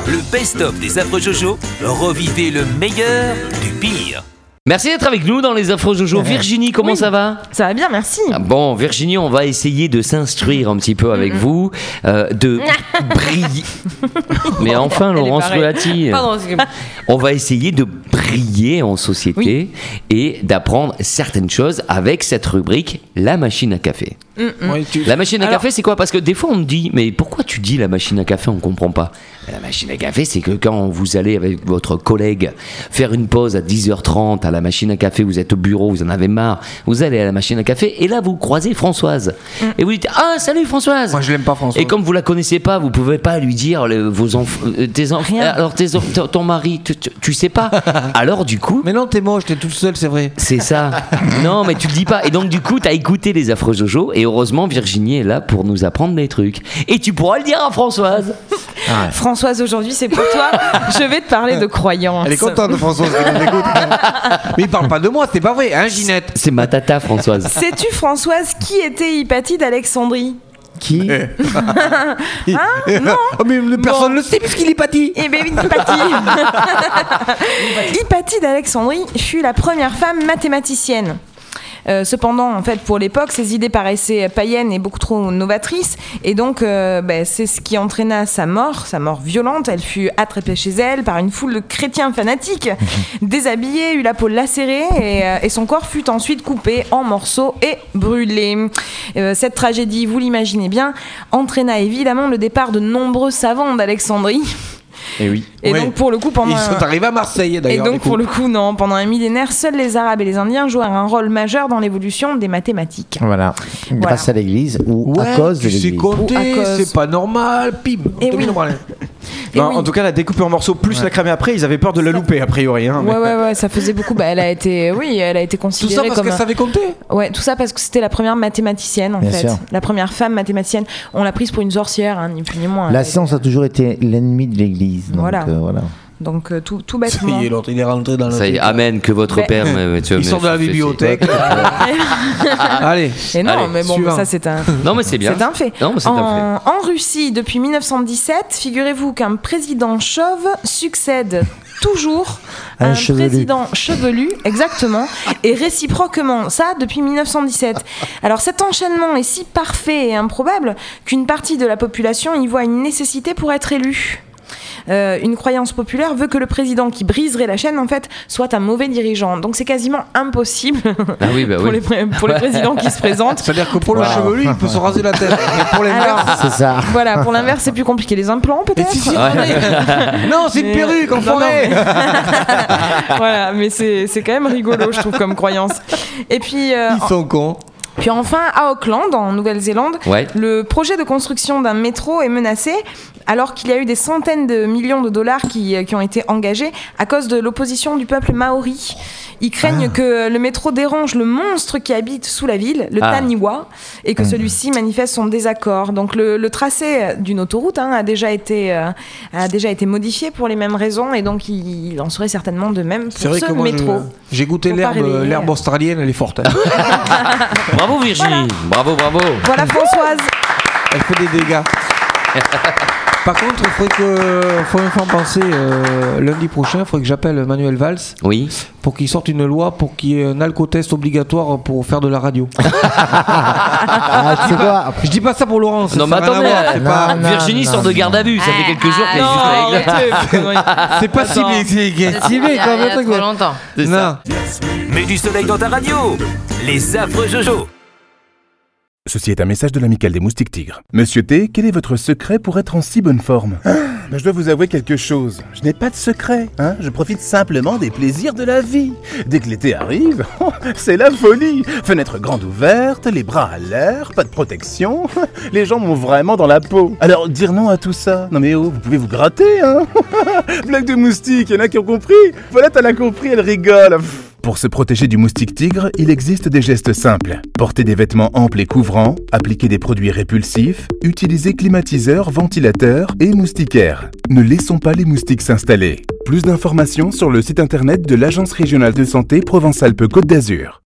le best-of des Affreux Jojo, revivez le meilleur du pire. Merci d'être avec nous dans les Affreux Jojo. Virginie, comment ça va ? Ça va bien, merci. Bon, Virginie, on va essayer de s'instruire un petit peu avec vous, de briller. Mais enfin, Laurence Relati, on va essayer de briller en société et d'apprendre certaines choses avec cette rubrique La machine à café. La machine à café, c'est quoi ? Parce que des fois, on me dit, mais pourquoi tu dis la machine à café ? On ne comprend pas. La machine à café, c'est que quand vous allez avec votre collègue faire une pause à 10h30 à la machine à café, vous êtes au bureau, vous en avez marre, vous allez à la machine à café et là, vous croisez Françoise. Et vous dites, ah, salut Françoise. Moi, je l'aime pas, Françoise. Et comme vous la connaissez pas, vous pouvez pas lui dire vos enfants, tes enfants. Alors, ton mari, tu sais pas. Alors, du coup. Mais non, t'es moche, t'es toute seule, c'est vrai. C'est ça. Non, mais tu le dis pas. Et donc, du coup, t'as écouté les Affreux Jojo et heureusement, Virginie est là pour nous apprendre des trucs. Et tu pourras le dire à Françoise. Ah. Françoise, aujourd'hui, c'est pour toi. Je vais te parler de croyance. Elle est contente de Françoise qu'elle nous écoute. Mais il parle pas de moi, c'est pas vrai, hein, Ginette ? C'est ma tata, Françoise. Sais-tu, Françoise, qui était Hypatie d'Alexandrie ? Qui ? Non. Oh, mais personne ne le sait puisqu'il est Hypatie. Eh bien, Hypatie d'Alexandrie fut la première femme mathématicienne. Cependant, en fait, pour l'époque, ses idées paraissaient païennes et beaucoup trop novatrices. Et donc, c'est ce qui entraîna sa mort violente. Elle fut attrapée chez elle par une foule de chrétiens fanatiques, déshabillée, eut la peau lacérée et son corps fut ensuite coupé en morceaux et brûlé. Cette tragédie, vous l'imaginez bien, entraîna évidemment le départ de nombreux savants d'Alexandrie. Et oui. Et donc pour le coup Ils sont arrivés à Marseille d'ailleurs. Et donc pour le coup non, pendant un millénaire, seuls les Arabes et les Indiens jouèrent un rôle majeur dans l'évolution des mathématiques. Voilà. Grâce à l'Église ou à cause de l'Église. Tu sais compter, c'est pas normal, pim. Et oui. En tout cas, la découper en morceaux plus la cramer après, ils avaient peur de la louper a priori. Hein, ouais, ça faisait beaucoup. Elle a été considérée tout ça parce qu'elle savait compter. Ouais, tout ça parce que c'était la première mathématicienne en fait, la première femme mathématicienne. On l'a prise pour une sorcière, hein, ni plus ni moins. La science a toujours été l'ennemi de l'Église. Donc, voilà. Donc tout bêtement. Ça y est, l'autre il est rentré dans la. Ça y est, amen que votre père. Ils sont dans la bibliothèque. Allez. Et non, allez, mais bon, suivant. ça c'est un. Non, mais c'est bien. C'est un fait. Non, mais c'est un fait. En Russie, depuis 1917, figurez-vous qu'un président chauve succède toujours à un président chevelu, exactement, et réciproquement, ça depuis 1917. Alors cet enchaînement est si parfait et improbable qu'une partie de la population y voit une nécessité pour être élu. Une croyance populaire veut que le président qui briserait la chaîne en fait soit un mauvais dirigeant, donc c'est quasiment impossible pour les présidents qui se présentent. C'est-à-dire que pour le chevelu il peut se raser la tête, mais pour l'inverse c'est ça. Voilà, pour l'inverse c'est plus compliqué, les implants peut-être. Non, c'est une perruque en forêt. Voilà, mais c'est quand même rigolo je trouve comme croyance. Et puis ils sont cons. Puis enfin, à Auckland, en Nouvelle-Zélande, le projet de construction d'un métro est menacé alors qu'il y a eu des centaines de millions de dollars qui ont été engagés à cause de l'opposition du peuple maori. Ils craignent que le métro dérange le monstre qui habite sous la ville, le Taniwa, et que celui-ci manifeste son désaccord. Donc le tracé d'une autoroute a déjà été modifié pour les mêmes raisons, et donc il en serait certainement de même pour ce métro. J'ai goûté l'herbe australienne, elle est forte. Bravo Virginie, bravo. Voilà Françoise. Elle fait des dégâts. Par contre, il faudrait me faire penser lundi prochain, il faudrait que j'appelle Manuel Valls pour qu'il sorte une loi pour qu'il y ait un alcotest obligatoire pour faire de la radio. C'est quoi ? Je dis pas ça pour Laurence. Non, mais attendez, Virginie sort de garde à vue, ça fait quelques jours qu'elle est c'est pas ciblé quand même. Trop longtemps. Non. Mets du soleil dans ta radio, les Affreux Jojo. Ceci est un message de l'amicale des moustiques tigres. Monsieur T, quel est votre secret pour être en si bonne forme ? Je dois vous avouer quelque chose. Je n'ai pas de secret. Je profite simplement des plaisirs de la vie. Dès que l'été arrive, c'est la folie. Fenêtre grande ouverte, les bras à l'air, pas de protection. Les gens m'ont vraiment dans la peau. Alors, dire non à tout ça. Non mais vous pouvez vous gratter, Blague de moustique, il y en a qui ont compris. Voilà, t'as compris, elle rigole. Pour se protéger du moustique tigre, il existe des gestes simples. Porter des vêtements amples et couvrants, appliquer des produits répulsifs, utiliser climatiseurs, ventilateurs et moustiquaires. Ne laissons pas les moustiques s'installer. Plus d'informations sur le site internet de l'Agence régionale de santé Provence-Alpes-Côte d'Azur.